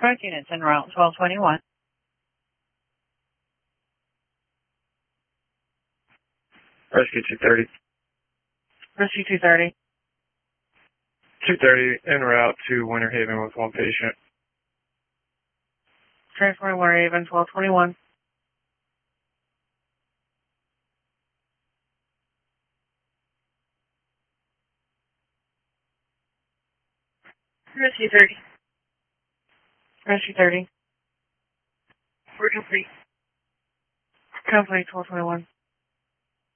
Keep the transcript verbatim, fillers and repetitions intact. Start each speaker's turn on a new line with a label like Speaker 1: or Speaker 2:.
Speaker 1: Both units en route, twelve twenty-one.
Speaker 2: Rescue two thirty.
Speaker 1: Rescue two thirty.
Speaker 2: two thirty en route to Winter Haven with one patient.
Speaker 1: Transferring Winter Haven, twelve twenty-one.
Speaker 3: Rescue thirty.
Speaker 1: Rescue thirty.
Speaker 3: We're complete.
Speaker 1: Complete, twelve twenty-one.